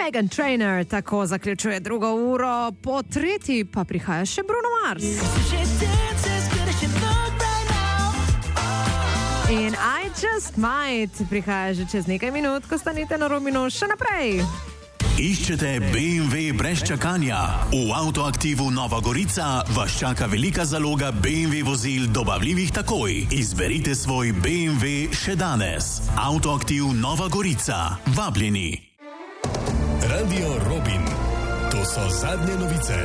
Meghan Trainor tako zaključuje drugo uro, po tretji pa prihaja še Bruno Mars. In I Just Might prihaja že čez nekaj minut, ko stanite na Robinu še naprej. Iščete BMW brez čakanja? V Avtoaktivu Nova Gorica vas čaka velika zaloga BMW vozil dobavljivih takoj. Izberite svoj BMW še danes. Avtoaktiv Nova Gorica. Vabljeni. Radio Robin. To so zadnje novice.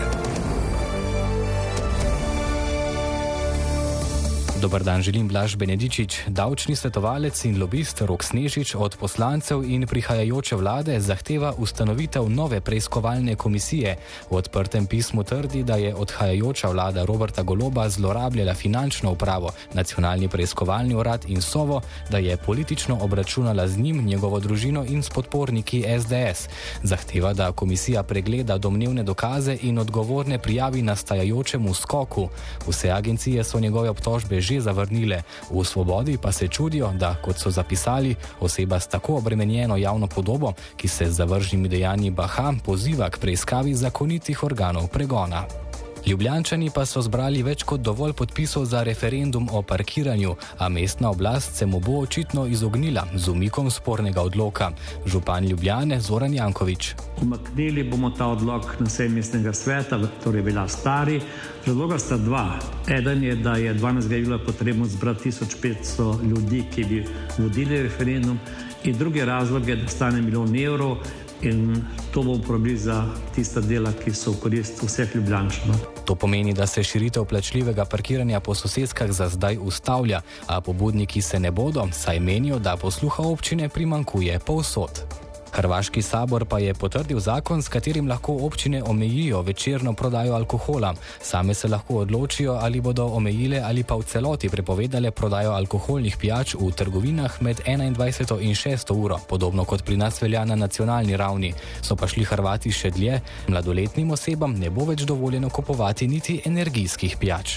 Dobar dan, želim Blaž Benedičič. Davčni svetovalec in lobist Rok Snežič od poslancev in prihajajoče vlade zahteva ustanovitev nove preiskovalne komisije. V odprtem pismu trdi, da je odhajajoča vlada Roberta Goloba zlorabljala finančno upravo, nacionalni preiskovalni urad in Sovo, da je politično obračunala z njim, njegovo družino in s podporniki SDS. Zahteva, da komisija pregleda domnevne dokaze in odgovorne prijavi nastajajočemu skoku. Vse agencije so njegove obtožbe že zavrnile. V Svobodi pa se čudijo, da, kot so zapisali, oseba s tako obremenjeno javno podobo, ki se z zavržnimi dejanji baha, poziva k preiskavi zakonitih organov pregona. Ljubljančani pa so zbrali več kot dovolj podpisov za referendum o parkiranju, a mestna oblast se mu bo očitno izognila z umikom spornega odloka. Župan Ljubljane Zoran Janković. Umaknili bomo ta odlok na seji mestnega sveta, torej bila stari. Razloga sta dva. Eden je, da je 12. julija potrebno zbrati 1500 ljudi, ki bi vodili referendum, in drugi razlog je, da stane €1 milijon in to bomo porabili za tista dela, ki so v korist vseh Ljubljančanov. To pomeni, da se širitev plačljivega parkiranja po soseskah za zdaj ustavlja, a pobudniki se ne bodo, saj menijo, da posluha občine primanjkuje povsod. Hrvaški sabor pa je potrdil zakon, s katerim lahko občine omejijo večerno prodajo alkohola. Same se lahko odločijo, ali bodo omejile ali pa v celoti prepovedale prodajo alkoholnih pijač v trgovinah med 21. in 6. uro, podobno kot pri nas velja na nacionalni ravni. So pa šli Hrvati še dlje, mladoletnim osebam ne bo več dovoljeno kupovati niti energijskih pijač.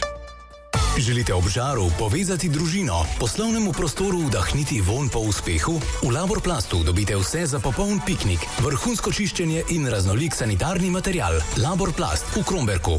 Želite ob žaru povezati družino, poslovnemu prostoru vdahniti vonj po uspehu? V Laborplastu dobite vse za popoln piknik, vrhunsko čiščenje in raznolik sanitarni material. Laborplast v Kromberku.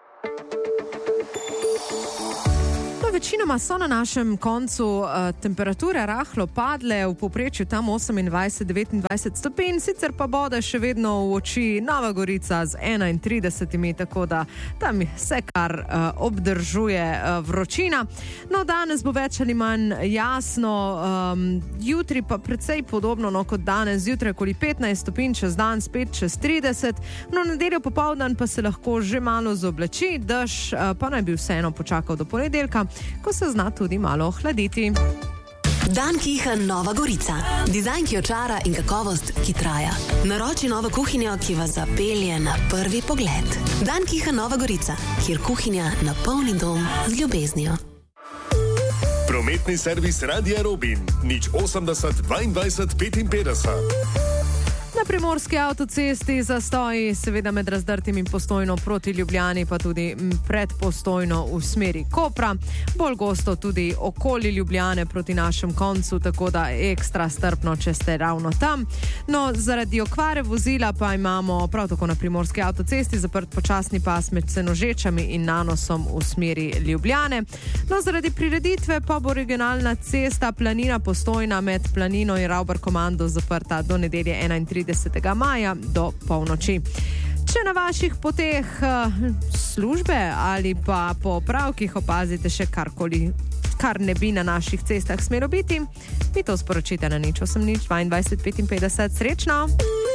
Večinoma so na našem koncu temperature rahlo padle, v povprečju tam 28-29 stopinj, sicer pa bode še vedno v oči Nova Gorica z 31, tako da tam se kar obdržuje vročina. No, danes bo več ali manj jasno, jutri pa precej podobno kot danes, zjutraj okoli 15 stopinj, čez dan spet čez 30, no, nedeljo popoldan pa se lahko že malo zoblači, dež pa naj bi vseeno počakal do ponedeljka, ko se zna tudi malo ohladiti. Dan Kiha Nova Gorica. Dizajn, ki očara in kakovost, ki traja. Naroči novo kuhinjo, ki vas zapelje na prvi pogled. Dan Kiha Nova Gorica, kjer kuhinja napolni dom z ljubeznijo. Prometni servis Radia Robin. 080 22 55. Na primorski avtocesti zastoji, seveda med Razdrtim in Postojno proti Ljubljani, pa tudi pred Postojno v smeri Kopra. Bolj gosto tudi okoli Ljubljane proti našem koncu, tako da ekstra strpno, če ste ravno tam. No, zaradi okvare vozila pa imamo prav tako na primorski avtocesti zaprt počasni pas med Senožečami in Nanosom v smeri Ljubljane. No, zaradi prireditve pa bo regionalna cesta Planina Postojna med Planino in Ravbar Komando zaprta do nedelje 31. maja do polnoči. Če na vaših poteh službe ali pa po opravkih opazite še karkoli, kar ne bi na naših cestah smelo biti, mi to sporočite na 080 22 55. Srečno!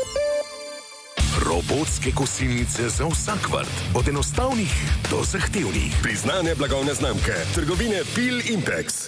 Robotske kosilnice za vsak vrt. Od enostavnih do zahtevnih. Priznane blagovne znamke. Trgovine Pil Impex.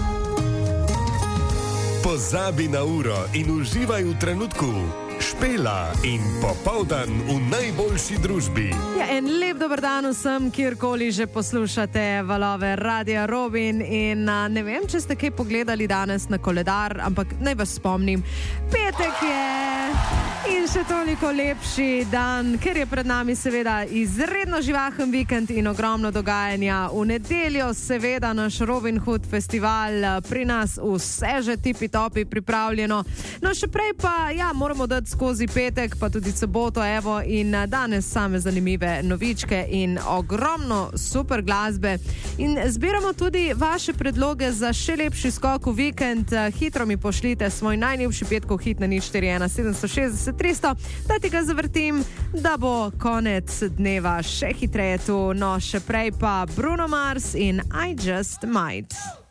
Pozabi na uro in uživaj v trenutku. Špela in popoldan v najboljši družbi. Ja, en lep dober dan vsem, kjerkoli že poslušate valove Radia Robin in ne vem, če ste kaj pogledali danes na koledar, ampak naj vas spomnim, petek je... In še toliko lepši dan, ker je pred nami seveda izredno živahen vikend in ogromno dogajanja. V nedeljo seveda naš Robin Hood festival, pri nas vse že tipi-topi pripravljeno. No še prej pa moramo dati skozi petek, pa tudi soboto, evo, in danes same zanimive novičke in ogromno super glasbe. In zbiramo tudi vaše predloge za še lepši skok v vikend. Hitro mi pošljite svoj najljubši petkov hit na 041 760 300, da ti ga zavrtim, da bo konec dneva še hitreje tu. No, še prej pa Bruno Mars in I Just Might.